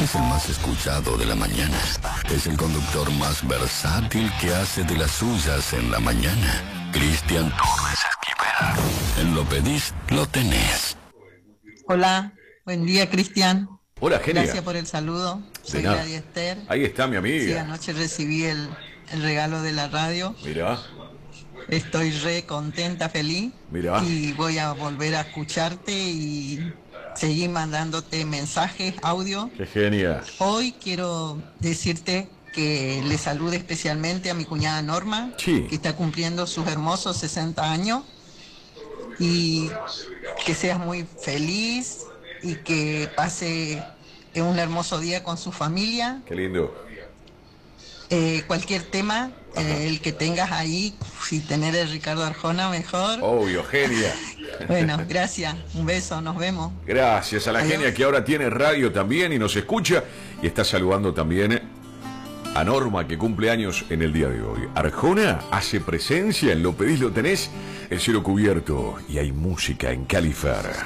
Es el más escuchado de la mañana. Es el conductor más versátil que hace de las suyas en la mañana. Cristian Torres Esquivel. En Lo Pedís, Lo Tenés. Hola, buen día, Cristian. Hola, genia. Gracias por el saludo. Soy Gladys Esther. Ahí está mi amiga. Sí, anoche recibí el regalo de la radio. Mirá. Estoy re contenta, feliz. Mirá. Y voy a volver a escucharte y seguir mandándote mensajes, audio. Qué genia. Hoy quiero decirte que le salude especialmente a mi cuñada Norma, Sí. que está cumpliendo sus hermosos 60 años. Y que seas muy feliz y que pase un hermoso día con su familia. Qué lindo. Cualquier tema, el que tengas ahí, si tener el Ricardo Arjona, mejor. Obvio, genia. Bueno, gracias, un beso, nos vemos. Gracias a la Adiós. genia que ahora tiene radio también y nos escucha. Y está saludando también a Norma, que cumple años en el día de hoy. Arjona hace presencia en Lo Pedís, Lo Tenés, el cielo cubierto y hay música en Califer.